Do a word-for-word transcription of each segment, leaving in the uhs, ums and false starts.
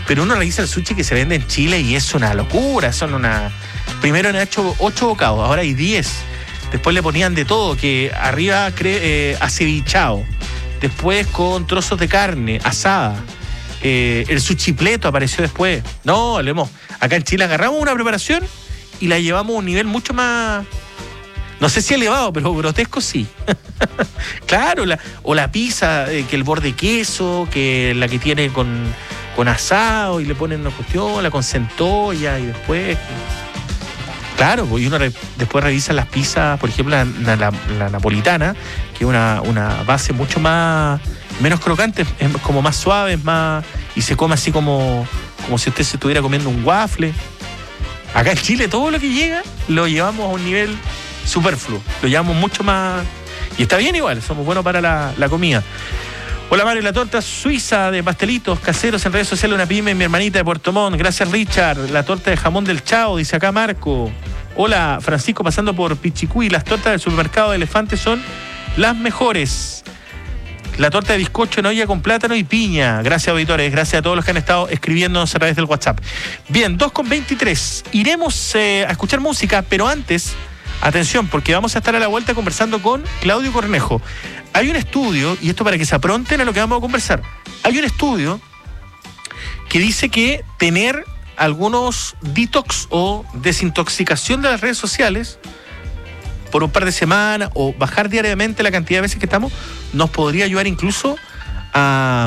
Pero uno revisa el sushi que se vende en Chile y es una locura. Son una... Primero han hecho ocho bocados, ahora hay diez. Después le ponían de todo, que arriba cre- eh, acevichado. Después con trozos de carne asada. Eh, el suchipleto apareció después. No, le hemos... Acá en Chile agarramos una preparación y la llevamos a un nivel mucho más... No sé si elevado, pero grotesco sí. Claro, la, o la pizza, eh, que el borde queso, que la que tiene con, con asado y le ponen una cuestión, la con centolla y después... Claro, y uno re, después revisa las pizzas, por ejemplo, la, la, la, la napolitana, que es una, una base mucho más... menos crocante, es como más suave, es más... y se come así como, como si usted se estuviera comiendo un waffle. Acá en Chile todo lo que llega lo llevamos a un nivel... superfluo, lo llevamos mucho más y está bien igual, somos buenos para la, la comida. Hola Mario, la torta suiza de pastelitos caseros en redes sociales, una pyme, mi hermanita de Puerto Montt, gracias Richard. La torta de jamón del Chao, dice acá Marco. Hola Francisco, pasando por Pichicuy, las tortas del supermercado de Elefante son las mejores. La torta de bizcocho en olla con plátano y piña. Gracias auditores, gracias a todos los que han estado escribiéndonos a través del WhatsApp. Bien, dos con veintitrés, iremos eh, a escuchar música, pero antes... Atención, porque vamos a estar a la vuelta conversando con Claudio Cornejo. Hay un estudio, y esto para que se apronten a lo que vamos a conversar, hay un estudio que dice que tener algunos detox o desintoxicación de las redes sociales por un par de semanas o bajar diariamente la cantidad de veces que estamos, nos podría ayudar incluso a...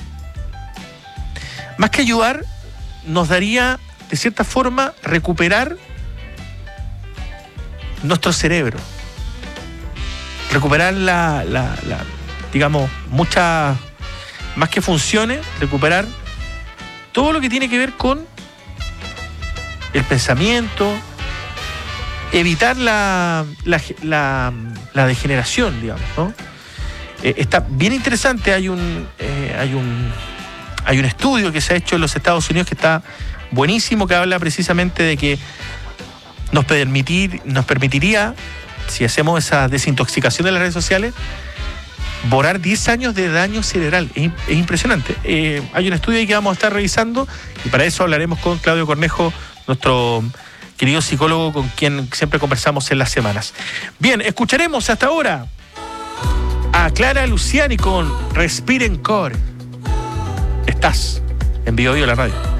Más que ayudar, nos daría, de cierta forma, recuperar nuestro cerebro, recuperar la, la, la digamos, muchas, más que funciones, recuperar todo lo que tiene que ver con el pensamiento, evitar la, la, la, la degeneración, digamos, ¿no? Eh, está bien interesante, hay un, eh, hay un, hay un estudio que se ha hecho en los Estados Unidos que está buenísimo, que habla precisamente de que Nos, permitir, nos permitiría, si hacemos esa desintoxicación de las redes sociales, borrar diez años de daño cerebral. Es, es impresionante. Eh, hay un estudio ahí que vamos a estar revisando y para eso hablaremos con Claudio Cornejo, nuestro querido psicólogo con quien siempre conversamos en las semanas. Bien, escucharemos hasta ahora a Clara Luciani con Respiren Core. Estás en Bio Bio la radio.